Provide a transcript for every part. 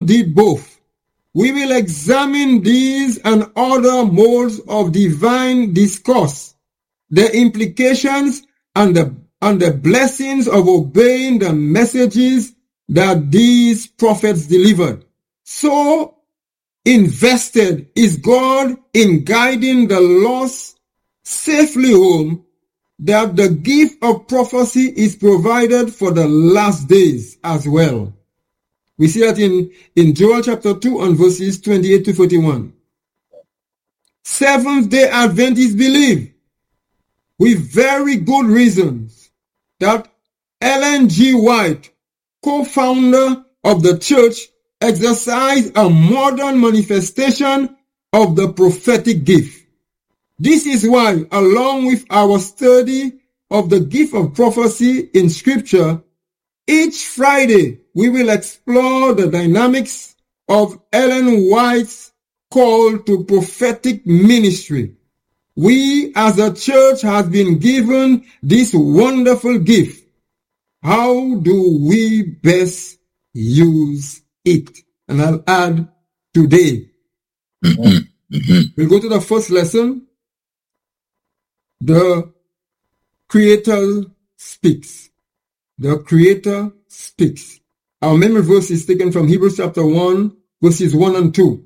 did both. We will examine these and other modes of divine discourse, the implications and the blessings of obeying the messages that these prophets delivered. So invested is God in guiding the lost safely home that the gift of prophecy is provided for the last days as well. We see that in Joel chapter 2 and verses 28 to 41. Seventh-day Adventists believe, with very good reasons, that Ellen G. White, co-founder of the church, exercised a modern manifestation of the prophetic gift. This is why, along with our study of the gift of prophecy in Scripture, each Friday we will explore the dynamics of Ellen White's call to prophetic ministry. We as a church have been given this wonderful gift. How do we best use it? And I'll add today. We'll go to the first lesson. The Creator speaks. The Creator speaks. Our memory verse is taken from Hebrews chapter 1, verses 1 and 2.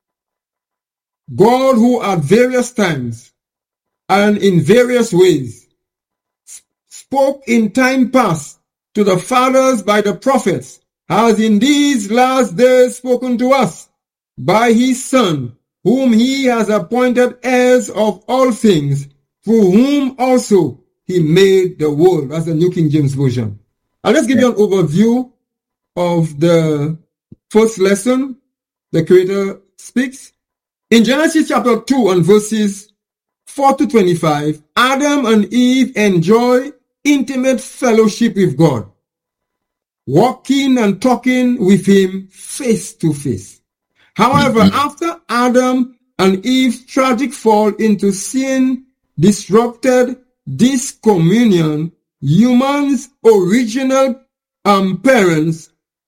God, who at various times and in various ways spoke in time past to the fathers by the prophets, has in these last days spoken to us by his Son, whom he has appointed heirs of all things, through whom also he made the world. That's the New King James Version. I'll just give you an overview of the first lesson. The Creator speaks. In Genesis chapter 2 and verses 4 to 25, Adam and Eve enjoy intimate fellowship with God, walking and talking with him face to face. However, after Adam and Eve's tragic fall into sin disrupted this communion, humanity's original parents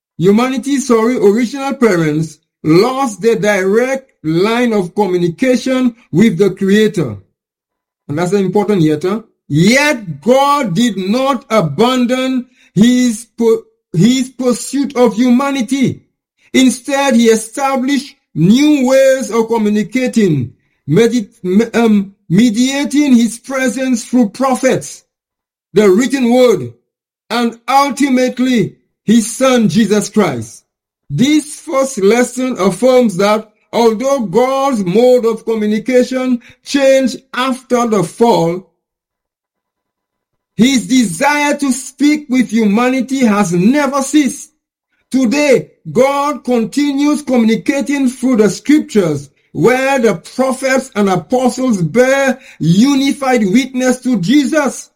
lost their direct line of communication with the Creator. And that's important yet. Yet God did not abandon his pursuit of humanity. Instead, he established new ways of communicating, mediating his presence through prophets, the written word, and ultimately his Son, Jesus Christ. This first lesson affirms that although God's mode of communication changed after the fall, his desire to speak with humanity has never ceased. Today, God continues communicating through the Scriptures, where the prophets and apostles bear unified witness to Jesus.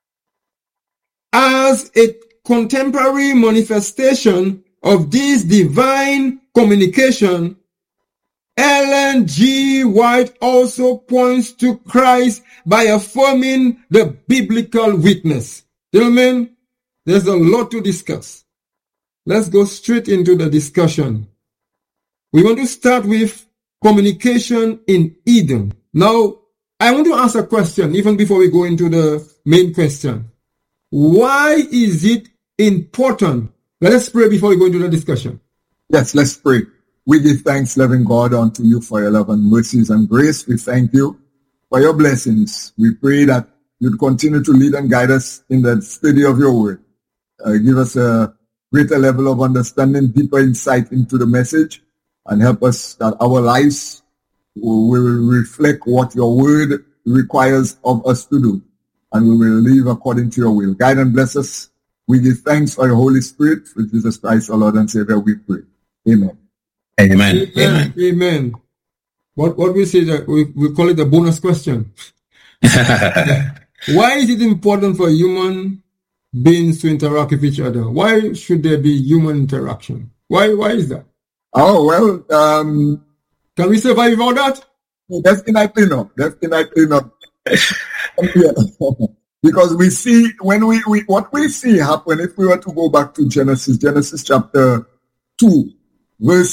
As a contemporary manifestation of this divine communication, Ellen G. White also points to Christ by affirming the biblical witness. Gentlemen, there's a lot to discuss. Let's go straight into the discussion. We want to start with communication in Eden. Now, I want to ask a question even before we go into the main question. Why is it important? Let us pray before we go into the discussion. Yes, let's pray. We give thanks, loving God, unto you for your love and mercies and grace. We thank you for your blessings. We pray that you'd continue to lead and guide us in the study of your word. Give us a greater level of understanding, deeper insight into the message, and help us that our lives will reflect what your word requires of us to do, and we will live according to your will. Guide and bless us. We give thanks for your Holy Spirit. For Jesus Christ, our Lord and Savior, we pray. Amen. Amen. Amen. Amen. What we say that we call it a bonus question. Why is it important for human beings to interact with each other? Why should there be human interaction? Why is that? Oh, well, can we survive without that? Definitely not. Definitely not. Yeah. Because we see, when we what we see happen, if we were to go back to Genesis chapter 2, verse